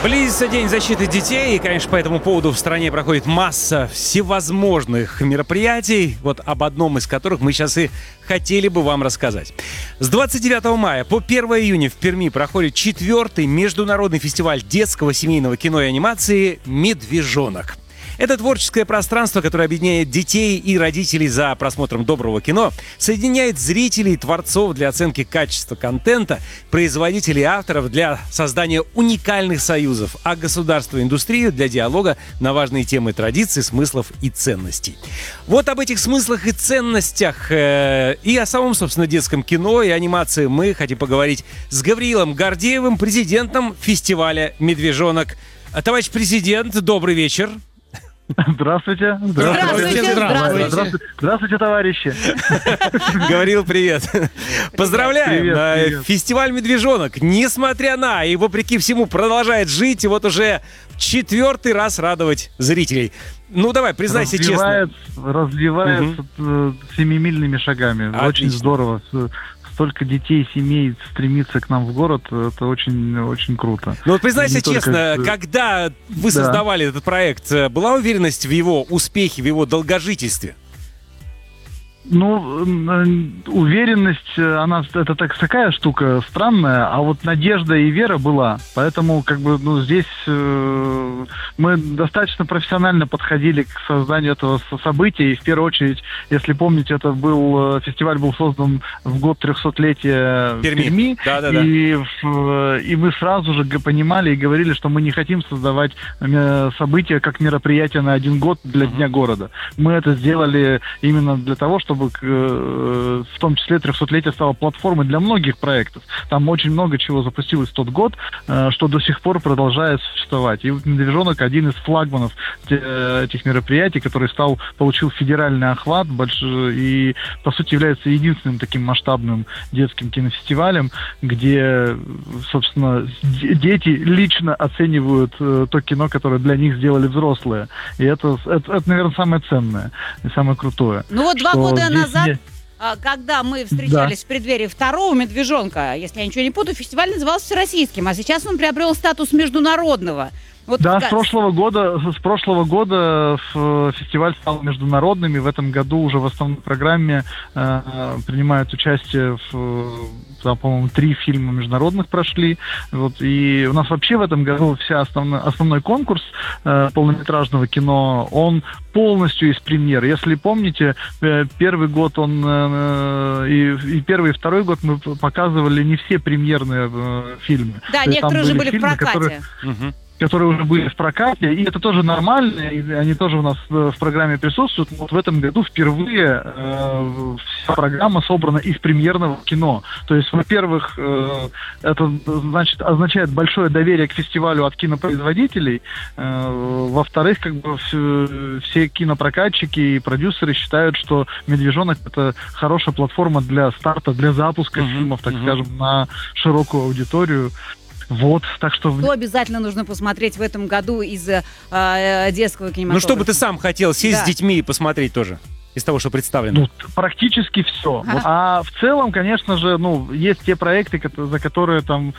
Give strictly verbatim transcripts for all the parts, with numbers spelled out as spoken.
Близится День защиты детей, и, конечно, по этому поводу в стране проходит масса всевозможных мероприятий, вот об одном из которых мы сейчас и хотели бы вам рассказать. С двадцать девятого мая по первое июня в Перми проходит четвертый международный фестиваль детского семейного кино и анимации «Медвежонок». Это творческое пространство, которое объединяет детей и родителей за просмотром доброго кино, соединяет зрителей и творцов для оценки качества контента, производителей и авторов для создания уникальных союзов, а государство и индустрию для диалога на важные темы традиций, смыслов и ценностей. Вот об этих смыслах и ценностях э, и о самом, собственно, детском кино и анимации мы хотим поговорить с Гавриилом Гордеевым, президентом фестиваля «Медвежонок». Товарищ президент, добрый вечер. Здравствуйте. Здравствуйте. Здравствуйте. Здравствуйте, Здравствуйте, товарищи. Говорил привет. Поздравляем. Привет, привет. Фестиваль «Медвежонок», несмотря на и вопреки всему, продолжает жить и вот уже четвертый раз радовать зрителей. Ну давай, признайся развивается, честно. Развивается угу. семимильными шагами. Отлично. Очень здорово. Столько детей, семей стремится к нам в город, это очень, очень круто. Ну вот признайся честно, только... когда вы да. создавали этот проект, была уверенность в его успехе, в его долгожительстве? Ну, уверенность, она это так, такая штука странная, а вот надежда и вера была. Поэтому, как бы, ну, здесь э, мы достаточно профессионально подходили к созданию этого события. И в первую очередь, если помните, это был фестиваль был создан в год трехсотлетия Перми. Перми да, да, да. И, в, и мы сразу же понимали и говорили, что мы не хотим создавать события как мероприятие на один год для uh-huh. Дня города. Мы это сделали именно для того, чтобы в том числе трехсотлетие стало платформой для многих проектов. Там очень много чего запустилось в тот год, что до сих пор продолжает существовать. И «Медвежонок» один из флагманов этих мероприятий, который стал, получил федеральный охват большой, и, по сути, является единственным таким масштабным детским кинофестивалем, где, собственно, дети лично оценивают то кино, которое для них сделали взрослые. И это, это, это наверное, самое ценное и самое крутое. Ну вот два года назад, не... когда мы встречались да. в преддверии второго «Медвежонка», если я ничего не путаю, фестиваль назывался всероссийским, а сейчас он приобрел статус международного. Вот да, как... с прошлого года, с прошлого года фестиваль стал международным, и в этом году уже в основной программе э, принимают участие в, там, по-моему, три фильма международных прошли. Вот, и у нас вообще в этом году вся основной, основной конкурс э, полнометражного кино, он полностью из премьер. Если помните, э, первый год он э, и, и первый, и второй год мы показывали не все премьерные э, фильмы. Да, То некоторые уже были фильмы, в прокате. Которые... Угу. которые уже были в прокате, и это тоже нормально, и они тоже у нас в программе присутствуют. Вот в этом году впервые э, вся программа собрана из премьерного кино. То есть, во-первых, э, это значит, означает большое доверие к фестивалю от кинопроизводителей. Э, во-вторых, как бы все, все кинопрокатчики и продюсеры считают, что «Медвежонок» — это хорошая платформа для старта, для запуска mm-hmm. фильмов, так mm-hmm. скажем, на широкую аудиторию. Вот, так что... Что обязательно нужно посмотреть в этом году из э, детского кинематографа? Ну, что бы ты сам хотел сесть да. с детьми и посмотреть тоже? Из того, что представлено? Ну, практически все. Ага. А в целом, конечно же, ну, есть те проекты, за которые там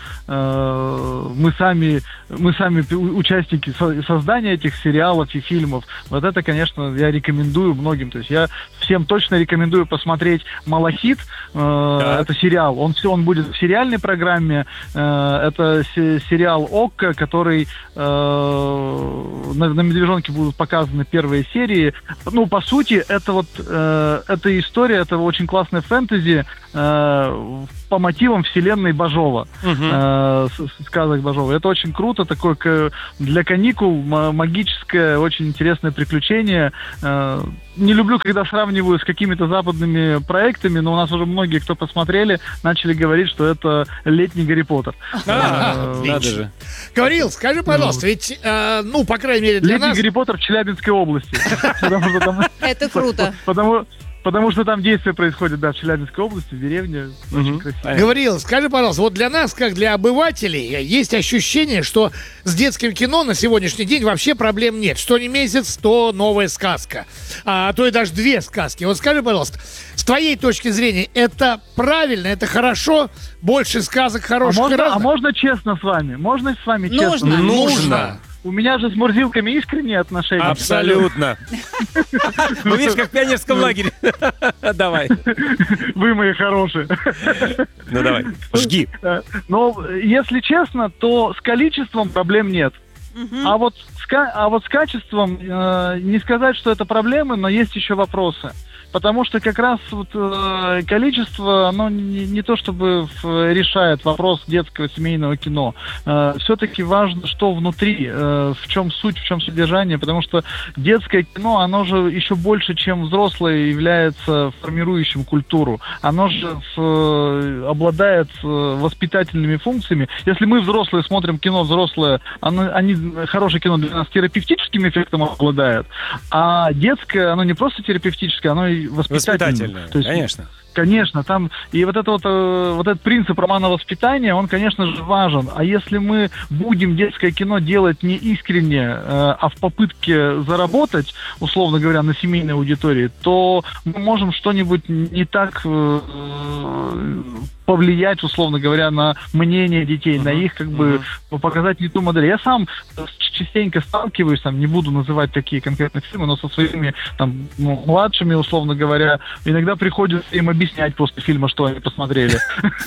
э, мы сами, мы сами участники создания этих сериалов и фильмов. Вот это, конечно, я рекомендую многим. То есть я всем точно рекомендую посмотреть «Малахит». Э, это сериал. Он все, он будет в сериальной программе. Э, это се- сериал ОККО, который э, на, на «Медвежонке» будут показаны первые серии. Ну, по сути, это вот э, эта история, это очень классная фэнтези э, по мотивам вселенной Бажова, uh-huh. э, сказок Бажова. Это очень круто, такое к, для каникул магическое, очень интересное приключение. Э, не люблю, когда сравниваю с какими-то западными проектами, но у нас уже многие, кто посмотрели, начали говорить, что это летний Гарри Поттер. Надо же. Гавриил, скажи, пожалуйста, ведь, ну, по крайней мере, для нас... Летний Гарри Поттер в Челябинской области. Это круто. Потому Потому что там действие происходит, да, в Челябинской области, в деревне. Мгм. Очень красиво. Понятно. Гавриил, скажи, пожалуйста, вот для нас, как для обывателей, есть ощущение, что с детским кино на сегодняшний день вообще проблем нет. Что не месяц, то новая сказка. А то и даже две сказки. Вот скажи, пожалуйста, с твоей точки зрения, это правильно, это хорошо? Больше сказок А хороших и можно, а разных? можно честно с вами? Можно с вами Нужно. честно? Нужно. У меня же с Мурзилками искренние отношения. Абсолютно. Ну, видишь, как в пионерском лагере. Давай. Вы мои хорошие. Ну, давай. Жги. Но, если честно, то с количеством проблем нет. А вот с, ка- а вот с качеством э, не сказать, что это проблемы, но есть еще вопросы. Потому что как раз вот, э, количество, оно не, не то чтобы в- решает вопрос детского семейного кино. Э, все-таки важно, что внутри, э, в чем суть, в чем содержание, потому что детское кино, оно же еще больше, чем взрослое, является формирующим культуру. Оно же э, обладает э, воспитательными функциями. Если мы, взрослые, смотрим кино взрослое, оно, они, хорошее кино для нас терапевтическим эффектом обладает, а детское, оно не просто терапевтическое, оно и воспитательное. Воспитательное, То есть, конечно. Конечно, там и вот это вот, э, вот этот принцип романа воспитания, он, конечно же, важен. А если мы будем детское кино делать не искренне, э, а в попытке заработать, условно говоря, на семейной аудитории, то мы можем что-нибудь не так э, повлиять, условно говоря, на мнение детей, uh-huh. на их, как бы, uh-huh. показать не ту модель. Я сам частенько сталкиваюсь, там, не буду называть какие конкретные фильмы, но со своими, там, ну, младшими, условно говоря, иногда приходится им объяснять после фильма, что они посмотрели.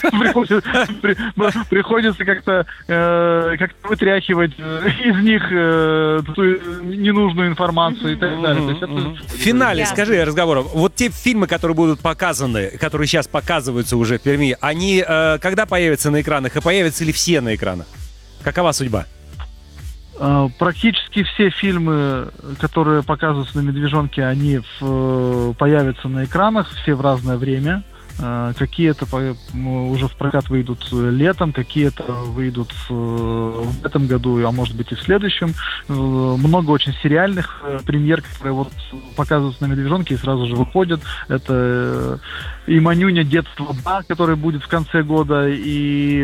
Приходится как-то как-то вытряхивать из них ненужную информацию и так далее. В финале, скажи, разговор, вот те фильмы, которые будут показаны, которые сейчас показываются уже в Перми, они э, когда появятся на экранах и появятся ли все на экранах? Какова судьба? Практически все фильмы, которые показываются на «Медвежонке», они в, появятся на экранах, все в разное время. Какие-то уже в прокат выйдут летом, какие-то выйдут в этом году, а может быть и в следующем. Много очень сериальных премьер, которые вот показываются на «Медвежонке» и сразу же выходят. Это и «Манюня. Детство Ба», который будет в конце года, и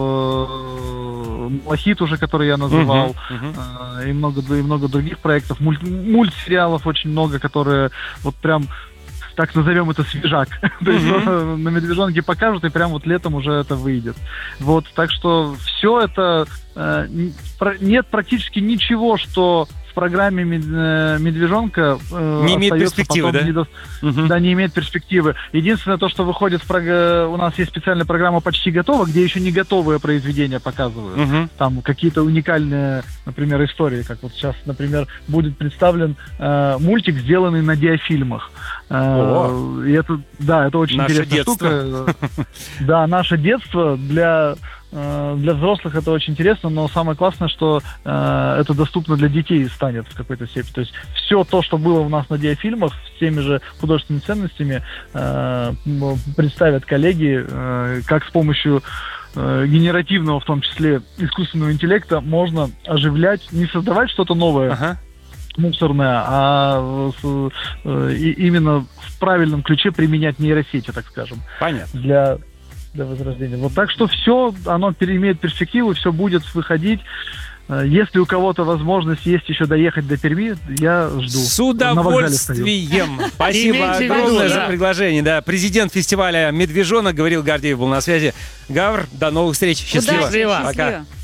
в «Малахит» уже, который я называл, uh-huh, uh-huh. и много, и много других проектов. Мульт, мультсериалов очень много, которые вот прям, так назовем это, свежак. Mm-hmm. То есть на «Медвежонке» покажут, и прям вот летом уже это выйдет. Вот, так что все это... Э, нет практически ничего, что в программе «Медвежонка» э, не имеет перспективы, да? Недо... Uh-huh. Да, не имеет перспективы. Единственное, то, что выходит в прог... у нас есть специальная программа «Почти готова», где еще не готовые произведения показывают. Uh-huh. Там какие-то уникальные, например, истории, как вот сейчас, например, будет представлен э, мультик, сделанный на диафильмах. Э, и это, да, это очень наше интересная детство. штука. Да, наше детство для... Для взрослых это очень интересно, но самое классное, что э, это доступно для детей станет в какой-то степени. То есть все то, что было у нас на диафильмах, с теми же художественными ценностями, э, представят коллеги, э, как с помощью э, генеративного, в том числе искусственного интеллекта, можно оживлять, не создавать что-то новое, ага. мусорное, а э, и, именно в правильном ключе применять нейросети, так скажем. Понятно. Для... для возрождения. Вот так что все, оно имеет перспективу, все будет выходить. Если у кого-то возможность есть еще доехать до Перми, я жду. С удовольствием. Спасибо огромное за приглашение. Да, президент фестиваля «Медвежонок» Гавриил Гордеев был на связи. Гавр, до новых встреч. Счастливо. Удачи, Пока. счастливо.